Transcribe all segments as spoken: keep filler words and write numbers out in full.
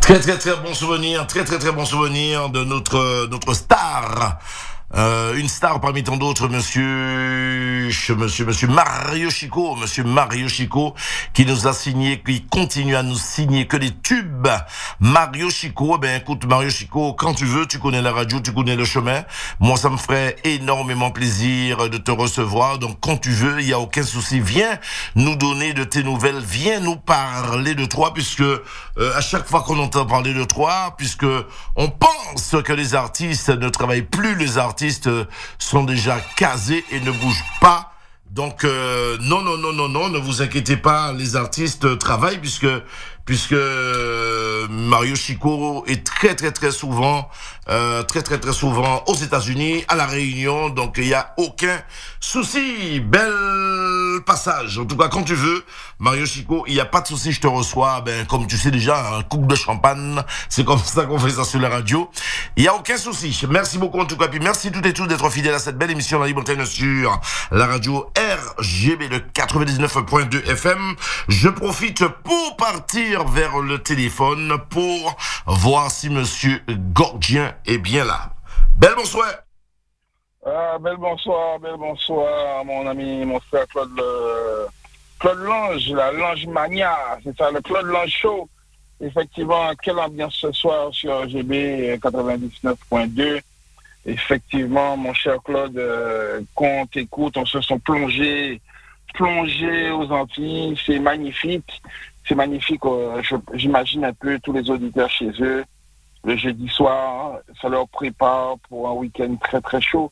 Très très très bon souvenir, très très très bon souvenir de notre notre star. Euh, une star parmi tant d'autres, monsieur, monsieur, monsieur Mario Chico, monsieur Mario Chico, qui nous a signé, qui continue à nous signer que des tubes. Mario Chico, ben écoute, Mario Chico, quand tu veux, tu connais la radio, tu connais le chemin. Moi, ça me ferait énormément plaisir de te recevoir. Donc, quand tu veux, il y a aucun souci. Viens nous donner de tes nouvelles, viens nous parler de toi, puisque euh, à chaque fois qu'on entend parler de toi, puisque on pense que les artistes ne travaillent plus, les artistes sont déjà casés et ne bougent pas. Donc euh, non non non non non, ne vous inquiétez pas, les artistes travaillent puisque puisque Mario Chico est très très très souvent euh, très très très souvent aux États-Unis, à la Réunion, donc il y a aucun souci. Bel passage. En tout cas, quand tu veux, Mario Chico, il y a pas de souci, je te reçois. Ben comme tu sais déjà, un coupe de champagne, c'est comme ça qu'on fait ça sur la radio. Il y a aucun souci. Merci beaucoup en tout cas, puis merci toutes et tous d'être fidèles à cette belle émission La Libre Antenne sur la radio R G B, le quatre-vingt-dix-neuf point deux F M. Je profite pour partir vers le téléphone pour voir si monsieur Gordien est bien là. Bel bonsoir. Ah, bel bonsoir, bel bonsoir, mon ami, mon frère Claude, le... Claude Lange, la Lange Mania, c'est ça, le Claude Lange Show. Effectivement, quelle ambiance ce soir sur R G B quatre-vingt-dix-neuf point deux. Effectivement, mon cher Claude, euh, qu'on t'écoute, on se sent plongé, plongé aux Antilles, c'est magnifique, c'est magnifique, euh, je, j'imagine un peu tous les auditeurs chez eux, le jeudi soir, ça leur prépare pour un week-end très très chaud,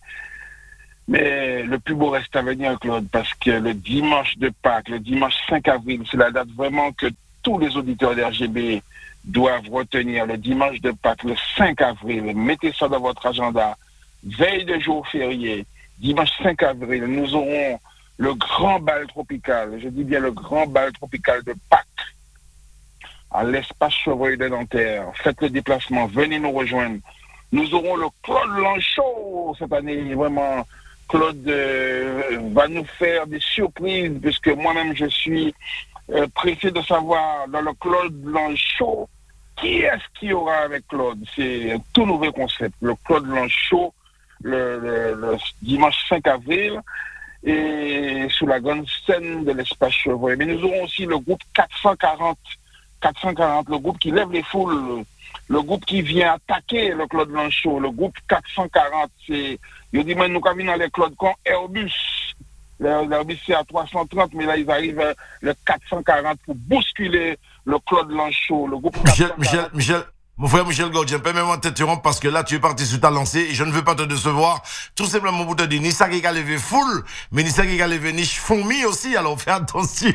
mais le plus beau reste à venir, Claude, parce que le dimanche de Pâques, le dimanche cinq avril, c'est la date vraiment que tous les auditeurs d'R G B doivent retenir, le dimanche de Pâques, le cinq avril, mettez ça dans votre agenda, veille de jour férié, dimanche cinq avril, nous aurons le grand bal tropical, je dis bien le grand bal tropical de Pâques, à l'espace Chevreuil de Nanterre. Faites le déplacement, venez nous rejoindre. Nous aurons le Claude Lange Show cette année, vraiment. Claude euh, va nous faire des surprises, puisque moi-même je suis euh, pressé de savoir dans le Claude Lange Show, qui est-ce qu'il y aura avec Claude. C'est un tout nouveau concept, le Claude Lange Show, le, le, le dimanche cinq avril, et sous la grande scène de l'espace Chevreuil. Mais nous aurons aussi le groupe quatre cent quarante, quatre cent quarante, le groupe qui lève les foules, le groupe qui vient attaquer le Claude Lange Show, le groupe quatre cent quarante, c'est, je dis, mais nous, quand dans les Claude Con, Airbus, l'Airbus c'est à trois cent trente, mais là, ils arrivent le quatre cent quarante pour bousculer le Claude Lange Show, le groupe Michel, Michel, Michel. Mon frère Michel Gordien, permets-moi de t'interrompre parce que là, tu es parti sur ta lancée et je ne veux pas te décevoir. Tout simplement pour te dire, ni ça qui a levé foule, mais ni ça qui a levé niche fourmi aussi, alors fais attention.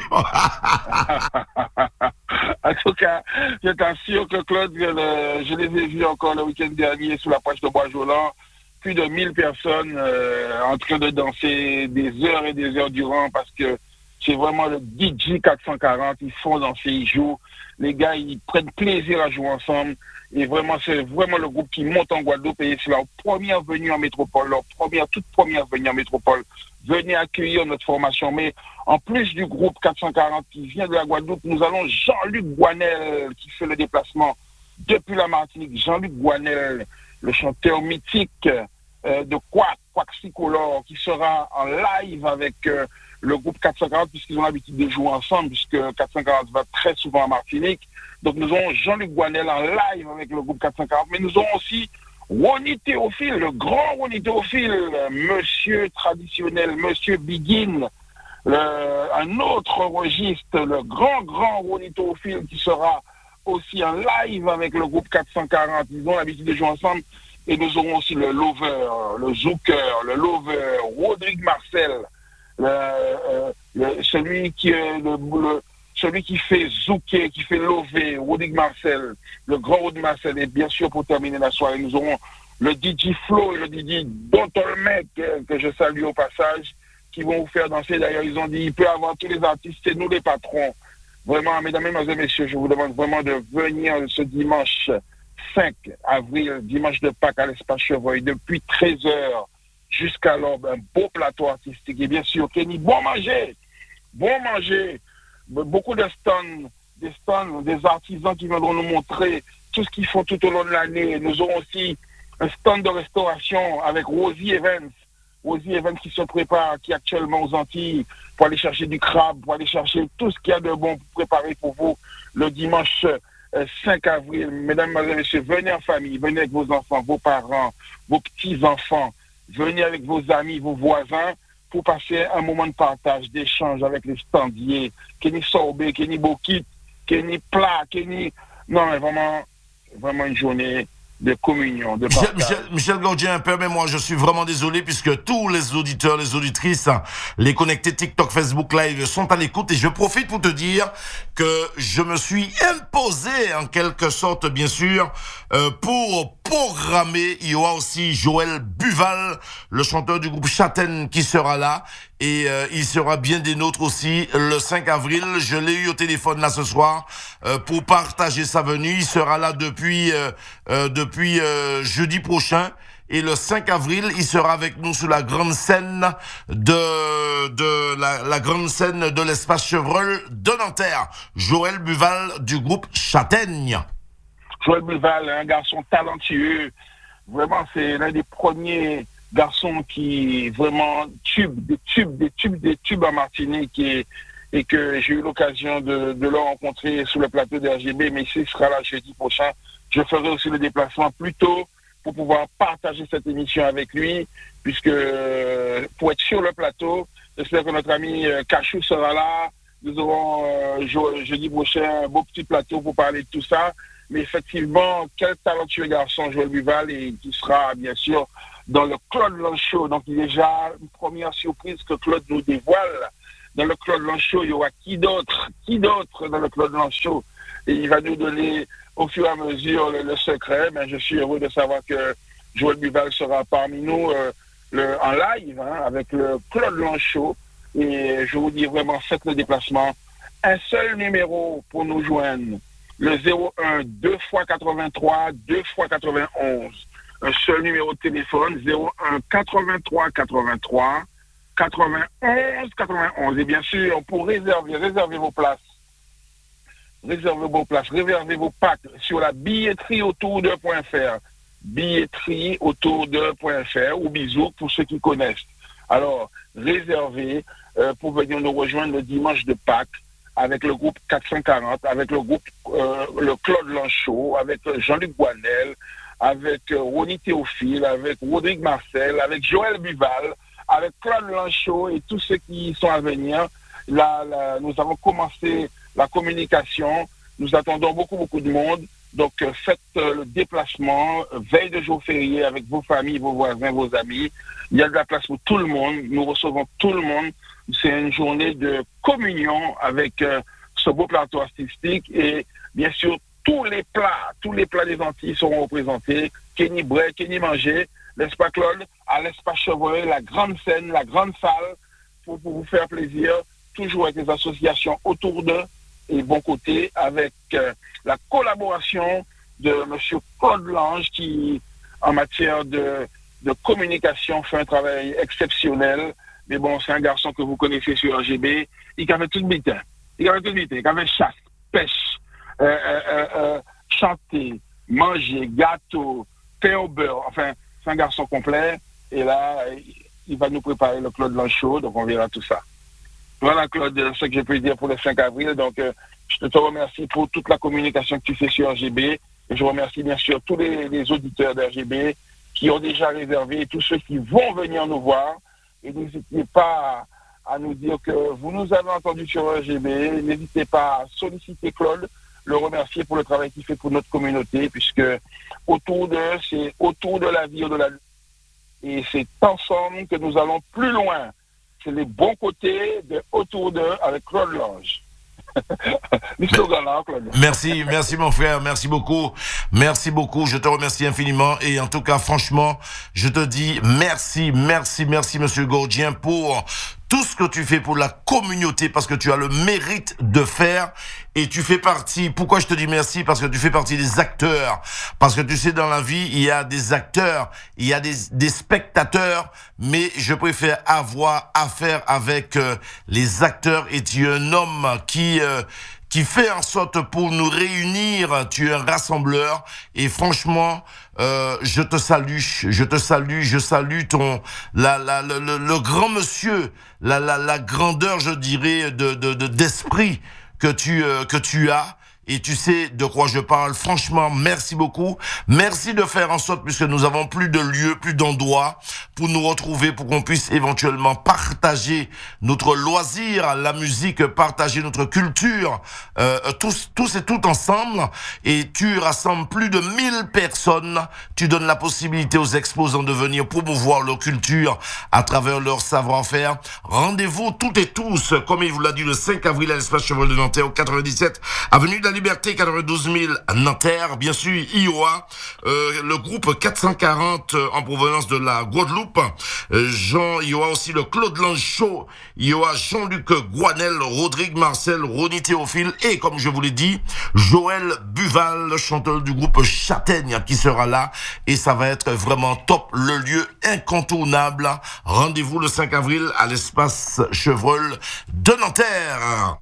En tout cas, je t'assure que Claude, le, je les ai vus encore le week-end dernier sous la plage de Bois-Jolant. Plus de mille personnes euh, en train de danser des heures et des heures durant parce que c'est vraiment le D J quatre cent quarante, ils font danser, ils jouent. Les gars, ils prennent plaisir à jouer ensemble. Et vraiment, c'est vraiment le groupe qui monte en Guadeloupe et c'est leur première venue en métropole, leur première, toute première venue en métropole. Venez accueillir notre formation. Mais en plus du groupe quatre cent quarante qui vient de la Guadeloupe, nous allons Jean-Luc Guanel qui fait le déplacement depuis la Martinique. Jean-Luc Guanel, le chanteur mythique euh, de Quack, Quaxicolor, qui sera en live avec euh, le groupe quatre cent quarante puisqu'ils ont l'habitude de jouer ensemble, puisque quatre cent quarante va très souvent en Martinique. Donc nous aurons Jean-Luc Guanel en live avec le groupe quatre cent quarante, mais nous aurons aussi Ronnie Théophile, le grand Ronnie Théophile, monsieur traditionnel, monsieur Begin, le, un autre registre, le grand, grand Ronnie Théophile qui sera aussi en live avec le groupe quatre cent quarante. Ils ont l'habitude de jouer ensemble. Et nous aurons aussi le Lover, le Zouker, le Lover, Rodrigue Marcel, le, euh, le, celui qui est le, le celui qui fait Zouker, qui fait Lover, Rodrigue Marcel, le grand Rodrigue Marcel. Et bien sûr, pour terminer la soirée, nous aurons le D J Flo et le D J Bottleneck, que je salue au passage, qui vont vous faire danser. D'ailleurs, ils ont dit, il peut avoir tous les artistes, c'est nous les patrons. Vraiment, mesdames et messieurs, je vous demande vraiment de venir ce dimanche cinq avril, dimanche de Pâques à l'espace Chevreuil, depuis treize heures jusqu'à l'aube, un beau plateau artistique. Et bien sûr, Kenny, bon manger, bon manger, beaucoup de stands, des stands, des artisans qui viendront nous montrer tout ce qu'ils font tout au long de l'année. Nous aurons aussi un stand de restauration avec Rosie Evans. Rosie Evans qui se prépare, qui est actuellement aux Antilles, pour aller chercher du crabe, pour aller chercher tout ce qu'il y a de bon pour préparer pour vous le dimanche euh, cinq avril. Mesdames, Mesdames, Messieurs, venez en famille, venez avec vos enfants, vos parents, vos petits-enfants, venez avec vos amis, vos voisins, pour passer un moment de partage, d'échange avec les standiers, Kenny Sorbet, Kenny Bokit, Kenny Plat, Kenny... Non, mais vraiment, vraiment une journée de communion, de Michel, partage. Michel, Michel Gaudien, permets-moi, je suis vraiment désolé puisque tous les auditeurs, les auditrices, les connectés TikTok, Facebook Live sont à l'écoute et je profite pour te dire que je me suis imposé en quelque sorte, bien sûr, euh, pour programmer. Il y aura aussi Joël Buval, le chanteur du groupe Châtaigne, qui sera là. Et euh, il sera bien des nôtres aussi le cinq avril. Je l'ai eu au téléphone là ce soir euh, pour partager sa venue. Il sera là depuis euh, euh, depuis euh, jeudi prochain. Et le cinq avril, il sera avec nous sur la grande scène de de la, la grande scène de l'espace Chevreul de Nanterre. Joël Buval du groupe Châtaigne. Joël Buval, un garçon talentueux. Vraiment, c'est l'un des premiers garçons qui vraiment tube, des tubes, des tubes, des tubes en Martinique et, et que j'ai eu l'occasion de, de le rencontrer sur le plateau de R G B, mais il sera là jeudi prochain. Je ferai aussi le déplacement plus tôt pour pouvoir partager cette émission avec lui, puisque pour être sur le plateau, j'espère que notre ami Cachou sera là. Nous aurons euh, je, jeudi prochain un beau petit plateau pour parler de tout ça. Mais effectivement, quel talentueux garçon Joël Buval, et qui sera bien sûr dans le Claude Lange Show. Donc, il y a déjà une première surprise que Claude nous dévoile. Dans le Claude Lange Show, il y aura qui d'autre Qui d'autre dans le Claude Lange Show? Et il va nous donner au fur et à mesure le, le secret. Mais je suis heureux de savoir que Joël Buval sera parmi nous euh, le, en live hein, avec le Claude Lange Show. Et je vous dis vraiment, faites le déplacement. Un seul numéro pour nous joindre. Le zéro un deux fois quatre-vingt-trois, deux fois quatre-vingt-onze. Un seul numéro de téléphone, zéro un quatre-vingt-trois quatre-vingt-trois, quatre-vingt-onze quatre-vingt-onze. Et bien sûr, pour réserver, réserver vos places, réservez vos places, réservez vos packs sur la billetterie autour de point f r. Billetterie autour de point f r ou bisous pour ceux qui connaissent. Alors, réservez euh, pour venir nous rejoindre le dimanche de Pâques avec le groupe quatre cent quarante, avec le groupe euh, le Claude Lange Show, avec Jean-Luc Boinel, avec euh, Ronnie Théophile, avec Rodrigue Marcel, avec Joël Buval, avec Claude Lange Show et tous ceux qui sont à venir. Là, là, nous avons commencé la communication. Nous attendons beaucoup, beaucoup de monde. Donc, euh, faites euh, le déplacement, euh, veille de jour férié avec vos familles, vos voisins, vos amis. Il y a de la place pour tout le monde. Nous recevons tout le monde. C'est une journée de communion avec euh, ce beau plateau artistique et bien sûr, tous les plats, tous les plats des Antilles seront représentés. Kenny Bray, Kenny Manger, l'espace Claude, à l'espace Chevrolet, la grande scène, la grande salle pour, pour vous faire plaisir. Toujours avec les associations autour d'eux et bon côté avec euh, la collaboration de M. Claude Lange qui, en matière de, de communication, fait un travail exceptionnel. Mais bon, c'est un garçon que vous connaissez sur R G B. Il avait tout le bitin. Il avait tout le bitin. Il avait chasse, pêche, euh, euh, euh, chanter, manger, gâteau, pain au beurre. Enfin, c'est un garçon complet. Et là, il va nous préparer le Claude Lange Show. Donc, on verra tout ça. Voilà, Claude, ce que je peux dire pour le cinq avril. Donc, euh, je te remercie pour toute la communication que tu fais sur R G B. Et je remercie bien sûr tous les, les auditeurs de R G B qui ont déjà réservé et tous ceux qui vont venir nous voir. Et n'hésitez pas à nous dire que vous nous avez entendus sur R G B. N'hésitez pas à solliciter Claude, le remercier pour le travail qu'il fait pour notre communauté, puisque autour de, c'est autour de la vie et de la lutte. Et c'est ensemble que nous allons plus loin. C'est les bons côtés de autour d'eux avec Claude Lange. Merci, merci mon frère, merci beaucoup, merci beaucoup, je te remercie infiniment et en tout cas franchement, je te dis merci, merci, merci monsieur Gaudien pour tout ce que tu fais pour la communauté parce que tu as le mérite de faire et tu fais partie, pourquoi je te dis merci? Parce que tu fais partie des acteurs, parce que tu sais dans la vie il y a des acteurs, il y a des, des spectateurs, mais je préfère avoir affaire avec euh, les acteurs et tu es un homme qui, euh, qui fait en sorte pour nous réunir. Tu es un rassembleur et franchement, euh, je te salue, je te salue, je salue ton la la le, le, le grand monsieur, la la la grandeur, je dirais, de de, de d'esprit que tu euh, que tu as. Et tu sais de quoi je parle. Franchement, merci beaucoup. Merci de faire en sorte, puisque nous avons plus de lieux, plus d'endroits pour nous retrouver, pour qu'on puisse éventuellement partager notre loisir, la musique, partager notre culture, euh, tous, tous et tout ensemble. Et tu rassembles plus de mille personnes. Tu donnes la possibilité aux exposants de venir promouvoir leur culture à travers leur savoir-faire. Rendez-vous toutes et tous, comme il vous l'a dit, le cinq avril à l'espace Chevreul de Nanterre, au quatre-vingt-dix-sept avenue de la Liberté, quatre-vingt-douze mille Nanterre, bien sûr, I O A, euh, le groupe quatre cent quarante euh, en provenance de la Guadeloupe, euh, Jean, il y aura aussi le Claude Lanchot, il y aura Jean-Luc Guanel, Rodrigue Marcel, Ronnie Théophile et, comme je vous l'ai dit, Joël Buval, le chanteur du groupe Châtaigne, qui sera là, et ça va être vraiment top, le lieu incontournable. Rendez-vous le cinq avril à l'espace Chevreul de Nanterre.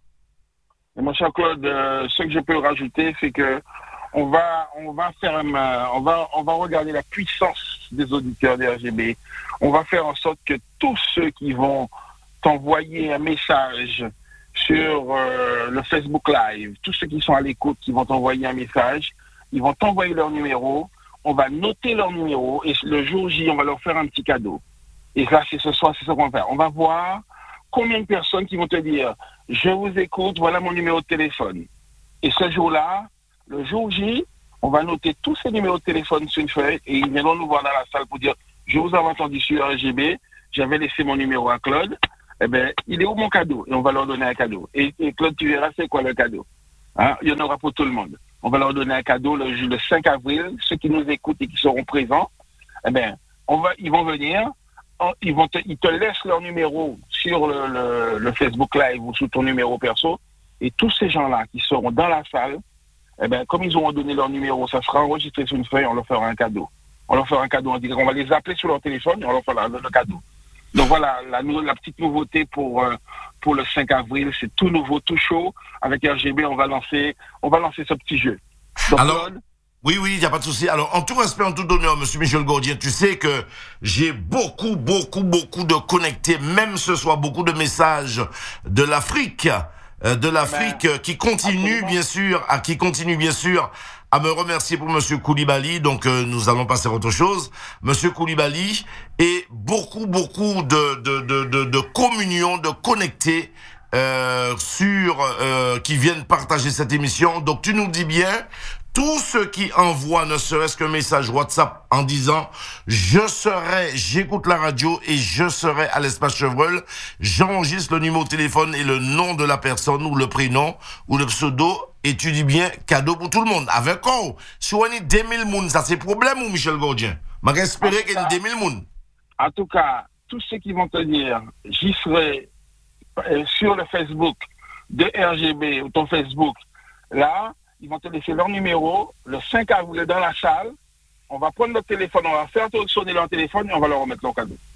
Et mon cher Claude, euh, ce que je peux rajouter, c'est que on va, on va faire, euh, on va, on va regarder la puissance des auditeurs des R G B. On va faire en sorte que tous ceux qui vont t'envoyer un message sur euh, le Facebook Live, tous ceux qui sont à l'écoute, qui vont t'envoyer un message, ils vont t'envoyer leur numéro. On va noter leur numéro et le jour J, on va leur faire un petit cadeau. Et là, c'est ce soir, c'est ce qu'on va faire. On va voir combien de personnes qui vont te dire « Je vous écoute, voilà mon numéro de téléphone ». Et ce jour-là, le jour J, on va noter tous ces numéros de téléphone sur une feuille et ils viendront nous voir dans la salle pour dire « Je vous avais entendu sur R G B, j'avais laissé mon numéro à Claude, eh bien, il est où mon cadeau ?» Et on va leur donner un cadeau. Et, et Claude, tu verras c'est quoi le cadeau. Hein? Il y en aura pour tout le monde. On va leur donner un cadeau le, le cinq avril. Ceux qui nous écoutent et qui seront présents, eh bien, on va, ils vont venir. Ils, vont te, ils te laissent leur numéro sur le, le, le Facebook Live ou sous ton numéro perso. Et tous ces gens-là qui seront dans la salle, eh ben, comme ils auront donné leur numéro, ça sera enregistré sur une feuille, on leur fera un cadeau. On leur fera un cadeau, on, dirait, on va les appeler sur leur téléphone et on leur fera le, le cadeau. Donc voilà, la, la petite nouveauté pour, euh, pour le cinq avril, c'est tout nouveau, tout chaud. Avec R G B, on va lancer, on va lancer ce petit jeu. Donc, alors, Claude, oui, oui, il n'y a pas de souci. Alors, en tout respect, en tout honneur, monsieur Michel Gordien, tu sais que j'ai beaucoup, beaucoup, beaucoup de connectés, même ce soir, beaucoup de messages de l'Afrique, euh, de l'Afrique, ben, qui continue, absolument. bien sûr, à qui continue, bien sûr, à me remercier pour monsieur Koulibaly. Donc, euh, nous allons passer à autre chose. Monsieur Koulibaly et beaucoup, beaucoup de, de, de, de, de communions, de connectés, euh, sur, euh, qui viennent partager cette émission. Donc, tu nous dis bien, tous ceux qui envoient ne serait-ce qu'un message WhatsApp en disant « Je serai, j'écoute la radio et je serai à l'espace Chevreul », j'enregistre le numéro de téléphone et le nom de la personne ou le prénom ou le pseudo et tu dis bien « Cadeau pour tout le monde ». Avec quoi? Si on est deux mille personnes, ça c'est problème ou Michel Gordien? Je vais espérer qu'il y ait deux mille personnes. En tout cas, tous ceux qui vont te dire « J'y serai euh, sur le Facebook de R G B ou ton Facebook », là, ils vont te laisser leur numéro, le cinq avril dans la salle, on va prendre leur téléphone, on va faire sonner leur téléphone et on va leur remettre leur cadeau.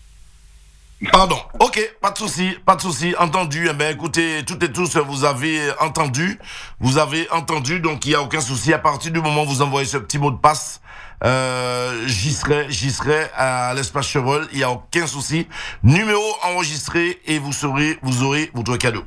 Pardon, ok, pas de souci, pas de souci, entendu. Eh ben, écoutez, toutes et tous, vous avez entendu, vous avez entendu, donc il n'y a aucun souci. À partir du moment où vous envoyez ce petit mot de passe, euh, j'y serai, j'y serai à l'espace Chevreul, il n'y a aucun souci. Numéro enregistré et vous saurez, vous aurez votre cadeau.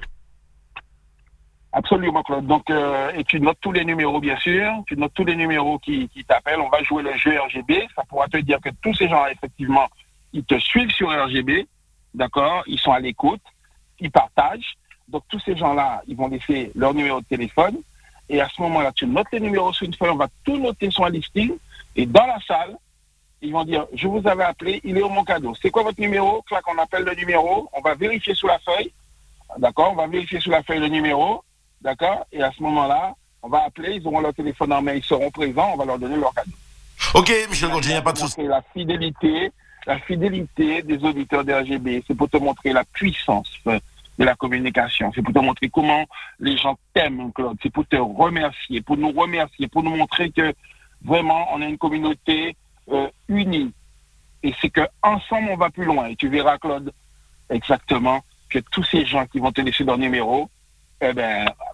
Absolument, Claude. Donc, euh, et tu notes tous les numéros, bien sûr. Tu notes tous les numéros qui, qui t'appellent. On va jouer le jeu R G B. Ça pourra te dire que tous ces gens, effectivement, ils te suivent sur R G B. D'accord? Ils sont à l'écoute. Ils partagent. Donc, tous ces gens-là, ils vont laisser leur numéro de téléphone. Et à ce moment-là, tu notes les numéros sur une feuille. On va tout noter sur un listing. Et dans la salle, ils vont dire, je vous avais appelé, il est où mon cadeau? C'est quoi votre numéro? Clac, on appelle le numéro. On va vérifier sous la feuille. D'accord? On va vérifier sous la feuille le numéro. D'accord? Et à ce moment-là, on va appeler, ils auront leur téléphone en main, ils seront présents, on va leur donner leur cadeau. Ok, Michel Gordien, il n'y a pas de souci. La fidélité, la fidélité des auditeurs de R G B, c'est pour te montrer la puissance de la communication. C'est pour te montrer comment les gens t'aiment, Claude. C'est pour te remercier, pour nous remercier, pour nous montrer que vraiment, on a une communauté euh, unie. Et c'est qu'ensemble, on va plus loin. Et tu verras, Claude, exactement, que tous ces gens qui vont te laisser leur numéro, eh ben,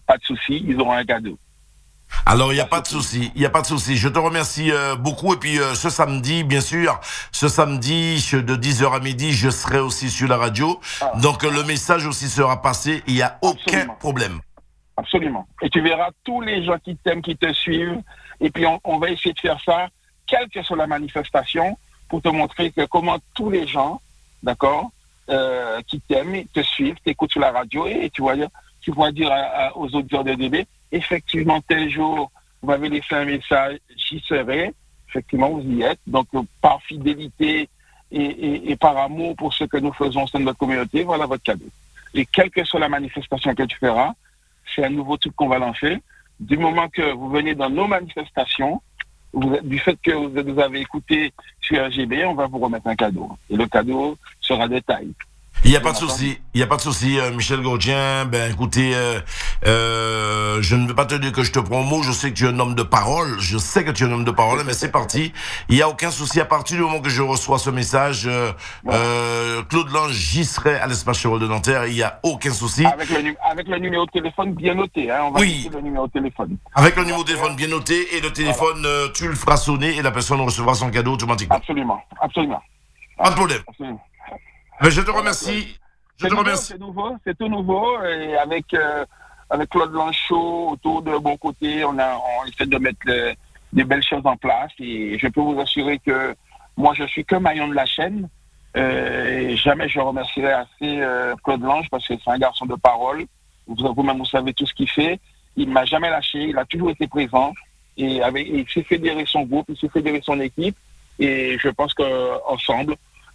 pas de souci, ils auront un cadeau. Alors, il n'y a pas de souci, il n'y a pas de souci. Je te remercie euh, beaucoup. Et puis, euh, ce samedi, bien sûr, ce samedi, de dix heures à midi, je serai aussi sur la radio. Ah. Donc, euh, le message aussi sera passé. Il n'y a aucun Absolument. problème. Absolument. Et tu verras tous les gens qui t'aiment, qui te suivent. Et puis, on, on va essayer de faire ça, quelle que soit la manifestation, pour te montrer que comment tous les gens, d'accord, euh, qui t'aiment, te suivent, t'écoutent sur la radio, et tu vas dire, tu vas dire à, à, aux auditeurs de D B, effectivement, tel jour, vous m'avez laissé un message, j'y serai. Effectivement, vous y êtes. Donc, par fidélité et, et, et par amour pour ce que nous faisons au sein de notre communauté, voilà votre cadeau. Et quelle que soit la manifestation que tu feras, c'est un nouveau truc qu'on va lancer. Du moment que vous venez dans nos manifestations, vous, du fait que vous, vous avez écouté sur R G B, on va vous remettre un cadeau. Et le cadeau sera de taille. Il n'y a pas de souci, il n'y a pas de souci, euh, Michel Gordien. Ben, écoutez, euh, euh, je ne veux pas te dire que je te prends au mot. Je sais que tu es un homme de parole. Je sais que tu es un homme de parole, mais c'est parti. Il n'y a aucun souci. À partir du moment que je reçois ce message, euh, ouais. euh, Claude Lange, j'y serai à l'espace Chirol de Nanterre. Il n'y a aucun souci. Avec le, avec le numéro de téléphone bien noté, hein. On va oui. le numéro de téléphone. Avec le numéro de téléphone bien noté et le téléphone, voilà. euh, tu le feras sonner et la personne recevra son cadeau automatiquement. Absolument, absolument. Pas de problème. Absolument. Mais je te remercie. Je te nouveau, remercie. C'est nouveau, c'est tout nouveau. Et avec, euh, avec Claude Lanchot autour de Bon Côté, on, a, on essaie de mettre le, des belles choses en place. Et je peux vous assurer que moi, je suis que maillon de la chaîne. Euh, et jamais je remercierai assez euh, Claude Lange parce que c'est un garçon de parole. Vous, vous-même, vous savez tout ce qu'il fait. Il ne m'a jamais lâché. Il a toujours été présent. Et, avec, et il s'est fédéré son groupe, il s'est fédéré son équipe. Et je pense qu'ensemble,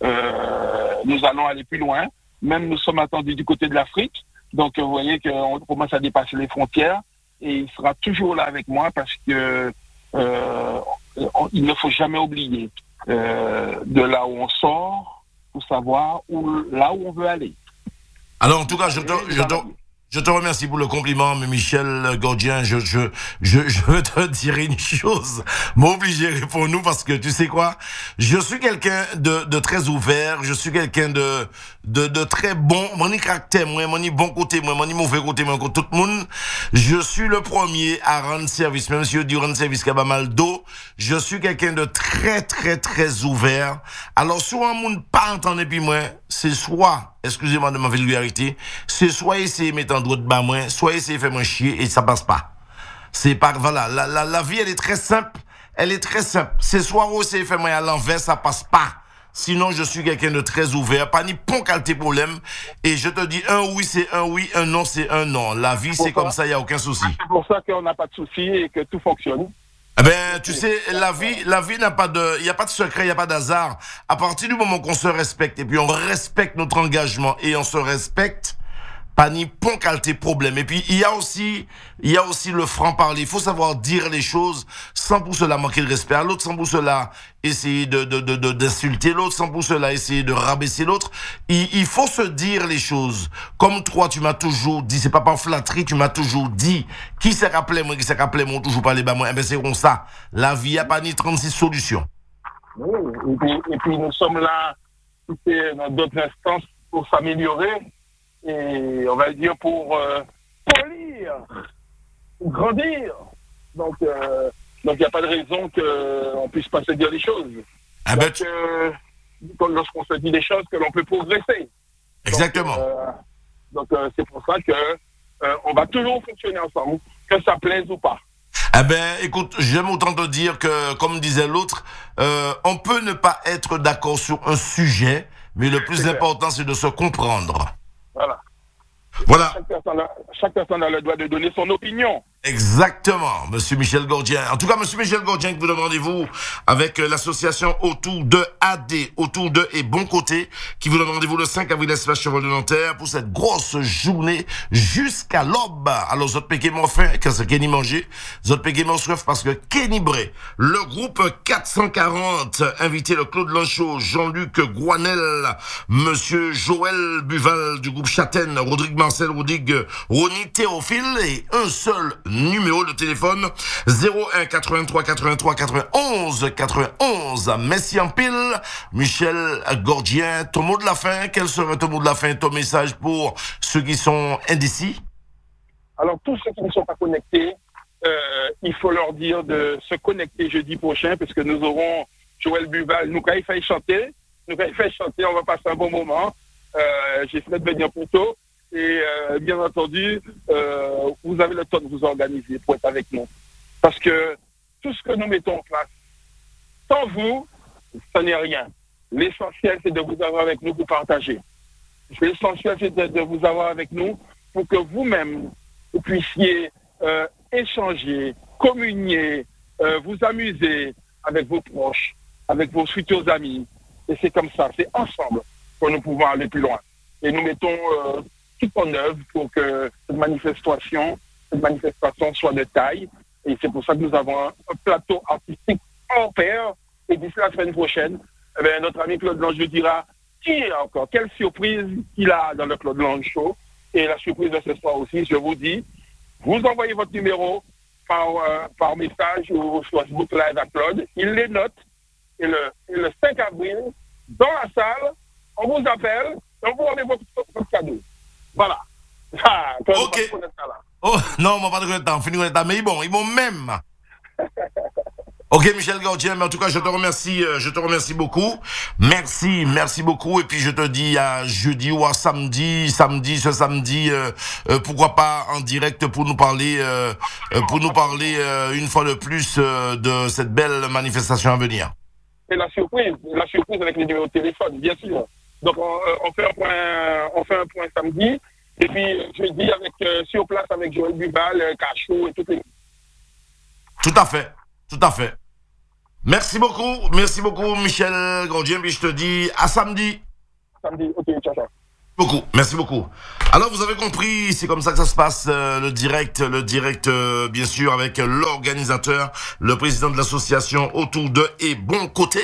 Euh, nous allons aller plus loin. Même nous sommes attendus du côté de l'Afrique. Donc, vous voyez qu'on commence à dépasser les frontières. Et il sera toujours là avec moi parce que euh, on, il ne faut jamais oublier euh, de là où on sort pour savoir où, là où on veut aller. Alors, en tout cas, je te, je te, je te remercie pour le compliment, mais Michel Gordien, je, je, je, je veux te dire une chose. M'obliger, réponds-nous, parce que tu sais quoi? Je suis quelqu'un de, de très ouvert, je suis quelqu'un de, de, de très bon, mon caractère, moi, mon bon côté, moi, mon mauvais côté, moi, tout le monde. Je suis le premier à rendre service, même si je dis rendre service qu'il y a pas mal d'eau. Je suis quelqu'un de très, très, très ouvert. Alors, soit un monde pas entendre puis moi, c'est soit, excusez-moi de ma vulgarité, c'est soit essayer de mettre en droit de bas moi, soit essayer de faire moi chier et ça passe pas. C'est pas, voilà, la, la, la vie elle est très simple, elle est très simple. C'est soit essayer de faire moi à l'envers, ça passe pas. Sinon, je suis quelqu'un de très ouvert, pas ni pon qualité problème. Et je te dis, un oui c'est un oui, un non c'est un non. La vie c'est comme ça, il y a aucun souci. C'est pour ça qu'on n'a pas de souci et que tout fonctionne. Eh ben, tu sais, la vie, la vie n'a pas de, il y a pas de secret, il y a pas d'hasard. À partir du moment qu'on se respecte et puis on respecte notre engagement et on se respecte, pas ni pon qualité problème. Et puis il y a aussi, il y a aussi le franc-parler. Il faut savoir dire les choses sans pour cela manquer de respect à l'autre, sans pour cela essayer de, de, de, de d'insulter l'autre, sans pour cela essayer de rabaisser l'autre. Il, il faut se dire les choses. Comme toi, tu m'as toujours dit, c'est pas par flatterie, tu m'as toujours dit, qui s'est rappelé moi, qui s'est rappelé moi, toujours parler bas moi. Eh ben, c'est comme ça. La vie a pas ni trente-six solutions. Oui, et puis, et puis nous sommes là, dans d'autres instances pour s'améliorer. Et on va dire pour euh, polir, pour grandir. Donc, euh, donc il n'y a pas de raison qu'on puisse pas se dire les choses. Ah ben tu... euh, lorsqu'on se dit des choses, que l'on peut progresser. Exactement. Donc, euh, donc euh, c'est pour ça que euh, on va toujours fonctionner ensemble, que ça plaise ou pas. Eh ben, écoute, j'aime autant te dire que, comme disait l'autre, euh, on peut ne pas être d'accord sur un sujet, mais le plus c'est important, clair. C'est de se comprendre. Voilà. Voilà. Chaque personne, a, chaque personne a le droit de donner son opinion. Exactement, monsieur Michel Gordien. En tout cas, monsieur Michel Gordien, que vous donne rendez-vous avec euh, l'association Autour de A D, Autour de et Bon Côté, qui vous donne rendez-vous le cinq avril à l'espace Chirol de Nanterre pour cette grosse journée jusqu'à l'aube. Alors, vous payez mon faim, quand c'est Kenny manger, vous payez mon soif parce que Kenny Bré, le groupe quatre cent quarante, invité le Claude Lanchot, Jean-Luc Gouanel, monsieur Joël Buval du groupe Châtaigne, Rodrigue Marcel, Rodrigue Ronnie Théophile et un seul numéro de téléphone zéro un quatre-vingt-trois quatre-vingt-trois quatre-vingt-onze quatre-vingt-onze. Merci en pile, Michel Gordien. Ton mot de la fin, quel serait ton mot de la fin, ton message pour ceux qui sont indécis? Alors, tous ceux qui ne sont pas connectés, euh, il faut leur dire de se connecter jeudi prochain, parce que nous aurons Joël Buval, nous quand il fait chanter, nous quand il fait chanter, on va passer un bon moment. Euh, J'essaie de venir plus tôt. Et euh, bien entendu, euh, vous avez le temps de vous organiser pour être avec nous. Parce que tout ce que nous mettons en place, sans vous, ça n'est rien. L'essentiel, c'est de vous avoir avec nous pour partager. L'essentiel, c'est de, de vous avoir avec nous pour que vous-même, vous puissiez euh, échanger, communier, euh, vous amuser avec vos proches, avec vos futurs amis. Et c'est comme ça, c'est ensemble que nous pouvons aller plus loin. Et nous mettons euh, tout en œuvre pour que cette manifestation, cette manifestation soit de taille. Et c'est pour ça que nous avons un, un plateau artistique hors pair. Et d'ici la semaine prochaine, eh bien, notre ami Claude Lange dira qui est encore, quelle surprise il a dans le Claude Lange Show. Et la surprise de ce soir aussi, je vous dis, vous envoyez votre numéro par, euh, par message ou sur Facebook Live à Claude, il les note. Et le, et le cinq avril, dans la salle, on vous appelle et on vous remet votre, votre cadeau. Voilà. Ah, ok. Oh, non, on va pas de temps, fini le temps, mais ils bon, ils vont même. Ok, Michel Gauthier, mais en tout cas, je te remercie, je te remercie beaucoup. Merci, merci beaucoup. Et puis, je te dis à jeudi ou à samedi, samedi, ce samedi, euh, euh, pourquoi pas en direct pour nous parler, euh, pour nous parler euh, une fois de plus euh, de cette belle manifestation à venir. Et la surprise, la surprise avec les numéros de téléphone, bien sûr. Donc, on, on fait un point, on fait un point samedi. Et puis, jeudi, avec, euh, sur place avec Joël Buval, euh, Cachot et toutes les... Tout à fait, tout à fait. Merci beaucoup, merci beaucoup Michel Gauthier, puis je te dis à samedi. Samedi, ok, ciao, ciao. Beaucoup, merci beaucoup. Alors vous avez compris, c'est comme ça que ça se passe, euh, le direct, le direct euh, bien sûr avec l'organisateur, le président de l'association Autour de et Bon Côté.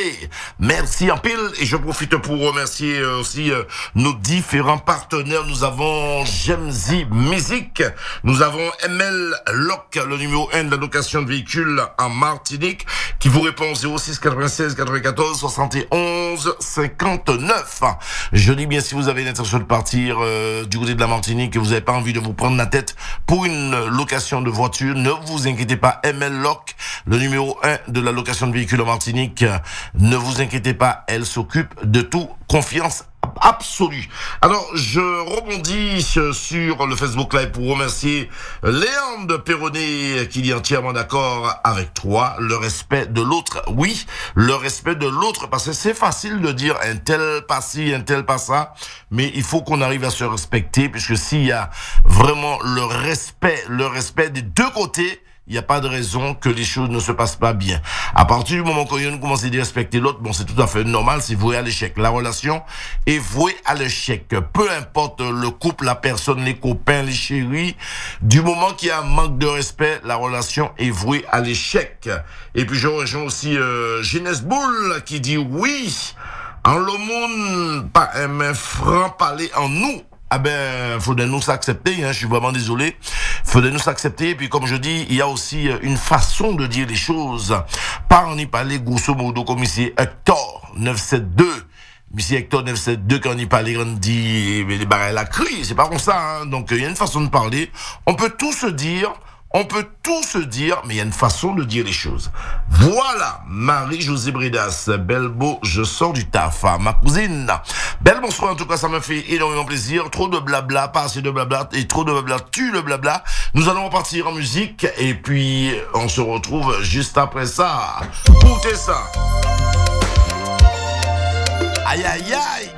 Merci en pile et je profite pour remercier euh, aussi euh, nos différents partenaires. Nous avons Gemzi Music, nous avons M L Loc, le numéro un de la location de véhicules en Martinique, qui vous répond zéro six quatre-vingt-seize quatre-vingt-quatorze soixante et onze cinquante-neuf. Je dis bien si vous avez l'intention de partir euh, du côté de la Martinique et vous n'avez pas envie de vous prendre la tête pour une location de voiture, ne vous inquiétez pas, M L Loc, le numéro un de la location de véhicules en Martinique, ne vous inquiétez pas, elle s'occupe de tout, confiance absolue. Alors, je rebondis sur le Facebook Live pour remercier Léandre Perronnet qui est entièrement d'accord avec toi. Le respect de l'autre, oui, le respect de l'autre, parce que c'est facile de dire un tel pas ci, un tel pas ça, mais il faut qu'on arrive à se respecter, puisque s'il y a vraiment le respect, le respect des deux côtés, il n'y a pas de raison que les choses ne se passent pas bien. À partir du moment qu'on commence à respecter l'autre, bon, c'est tout à fait normal, c'est voué à l'échec. La relation est vouée à l'échec. Peu importe le couple, la personne, les copains, les chéris, du moment qu'il y a un manque de respect, la relation est vouée à l'échec. Et puis je rejoins aussi euh, Jeunesse Boule qui dit oui, en le monde, pas un franc parler en nous. Ah ben, faudrait nous s'accepter, hein, je suis vraiment désolé. Faudrait nous s'accepter, et puis comme je dis, il y a aussi une façon de dire les choses. Pas en y parler, grosso modo, comme ici, Hector neuf cent soixante-deux. Ici, Hector neuf cent soixante-deux, quand on y parle, on dit, les barres, la crie, c'est pas comme ça, hein. Donc, il y a une façon de parler. On peut tout se dire, on peut tout se dire, mais il y a une façon de dire les choses. Voilà, Marie-Josée Bridas, Belbo, je sors du taf, ma cousine. Belle bonsoir, en tout cas, ça me fait énormément plaisir. Trop de blabla, pas assez de blabla, et trop de blabla tue le blabla. Nous allons partir en musique, et puis on se retrouve juste après ça. Écoutez ça. Aïe, aïe, aïe.